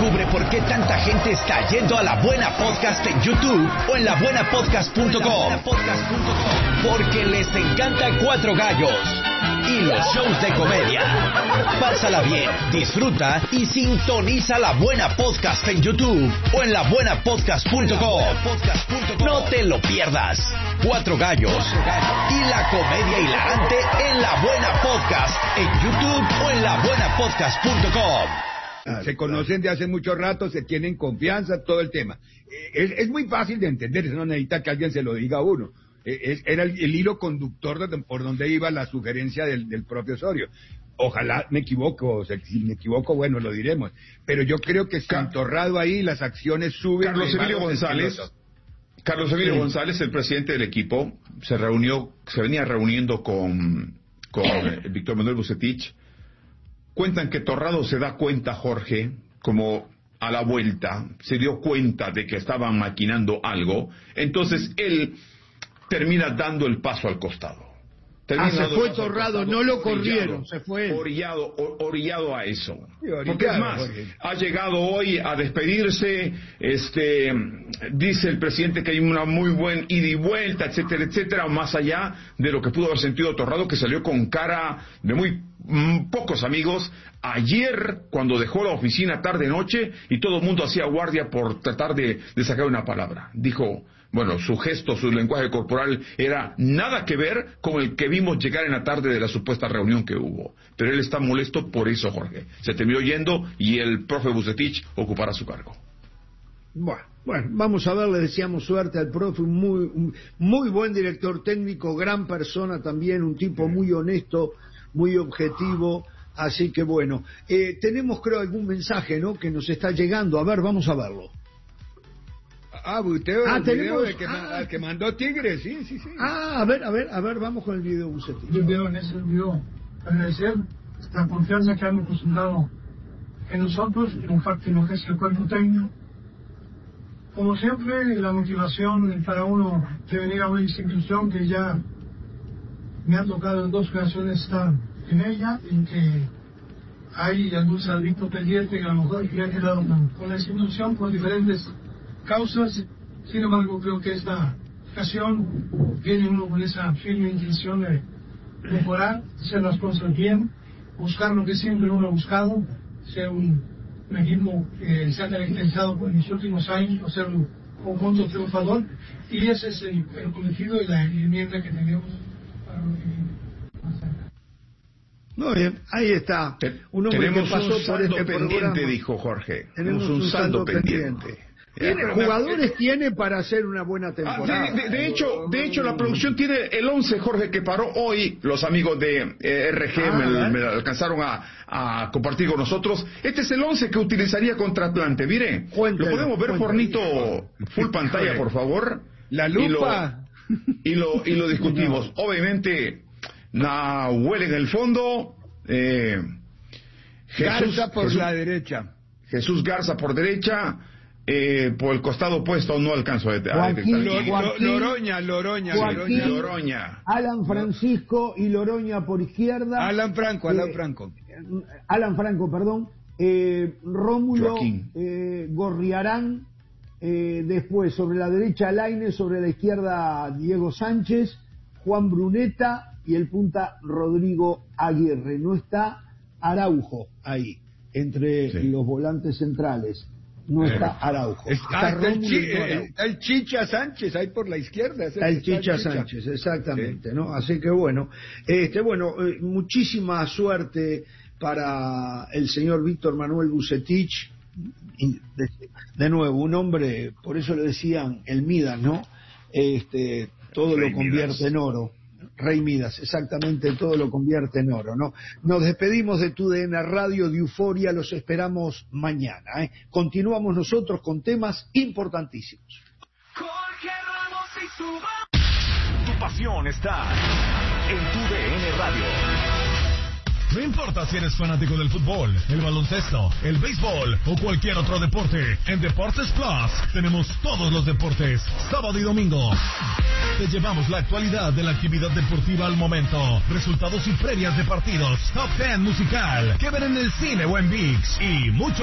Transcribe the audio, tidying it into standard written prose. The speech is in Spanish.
Descubre por qué tanta gente está yendo a La Buena Podcast en YouTube o en labuenapodcast.com. Porque les encanta Cuatro Gallos y los shows de comedia. Pásala bien, disfruta y sintoniza La Buena Podcast en YouTube o en labuenapodcast.com. No te lo pierdas. Cuatro Gallos y la comedia hilarante en La Buena Podcast en YouTube o en labuenapodcast.com. Se conocen de hace mucho rato, se tienen confianza, todo el tema. Es muy fácil de entender, no necesita que alguien se lo diga a uno. Era el hilo conductor por donde iba la sugerencia del propio Osorio. Ojalá me equivoco, si me equivoco, bueno, lo diremos. Pero yo creo que entorrado ahí, las acciones suben. Carlos Emilio González, el presidente del equipo, se venía reuniendo con Víctor Manuel Vucetich. Cuentan que Torrado se da cuenta, Jorge, como a la vuelta, se dio cuenta de que estaban maquinando algo, entonces él termina dando el paso al costado. Se fue Torrado, no lo corrieron, se fue. Orillado a eso. Porque es más, ha llegado hoy a despedirse, dice el presidente que hay una muy buen ida y vuelta, etcétera, etcétera, más allá de lo que pudo haber sentido Torrado, que salió con cara de muy pocos amigos ayer cuando dejó la oficina tarde-noche y todo el mundo hacía guardia por tratar de sacar una palabra. Dijo, bueno, su gesto, su lenguaje corporal era nada que ver con el que vimos llegar en la tarde de la supuesta reunión que hubo. Pero él está molesto por eso, Jorge. Se terminó yendo y el profe Vucetich ocupará su cargo. Bueno, vamos a ver, le deseamos suerte al profe, un muy buen director técnico, gran persona también, un tipo muy honesto, muy objetivo, así que bueno. Tenemos creo algún mensaje, ¿no?, que nos está llegando, a ver, vamos a verlo. Usted el video del que mandó Tigre, sí. A ver, vamos con el video Vucetich. Yo veo en ese video agradecer la confianza que han depositado en nosotros, en parte en lo que es el cuerpo técnico. Como siempre, la motivación para uno de venir a una institución que ya me ha tocado en 2 ocasiones estar en ella, en que hay algún salvito pendiente que a lo mejor me ha quedado con la institución por diferentes causas. Sin embargo, creo que esta ocasión viene uno con esa firme intención de mejorar, hacer las cosas bien, buscar lo que siempre uno ha buscado, ser un equipo que se ha caracterizado por mis últimos años, ser un conjunto triunfador, y ese es el cometido y la enmienda que tenemos para lo que viene. Muy bien, ahí está. Un hombre que pasó por este pendiente, programa. Dijo Jorge. Tenemos un saldo pendiente. Jugadores tiene para hacer una buena temporada. De hecho, la producción tiene el 11, Jorge, que paró hoy. Los amigos de RG me alcanzaron a compartir con nosotros. Este es el 11 que utilizaría contra Atlante. Mire, lo podemos ver, Fornito, full pantalla, por favor. La lupa. Y lo discutimos. Obviamente, Nahuel en el fondo. Garza por la derecha. Jesús Garza por derecha. Por el costado opuesto no alcanzo a detectar. Loroña. Alan Francisco y Loroña por izquierda. Alan Franco, perdón. Rómulo Gorriarán. Después, sobre la derecha, Lainez, sobre la izquierda, Diego Sánchez, Juan Bruneta y el punta Rodrigo Aguirre. No está Araujo ahí, entre los volantes centrales. No está Araujo. Está el Chicha Sánchez ahí por la izquierda. Está el Chicha Sánchez, exactamente, ¿no? Así que bueno, muchísima suerte para el señor Víctor Manuel Vucetich. De nuevo, un hombre, por eso le decían el Midas, ¿no? Todo lo convierte en oro. Rey Midas, exactamente, todo lo convierte en oro, ¿no? Nos despedimos de TUDN Radio, de Euforia, los esperamos mañana, ¿eh? Continuamos nosotros con temas importantísimos. Jorge Ramos y su... Tu pasión está en TUDN Radio. No importa si eres fanático del fútbol, el baloncesto, el béisbol o cualquier otro deporte, en Deportes Plus tenemos todos los deportes, sábado y domingo. Te llevamos la actualidad de la actividad deportiva al momento, resultados y previas de partidos, top 10 musical, que ver en el cine o en ViX y mucho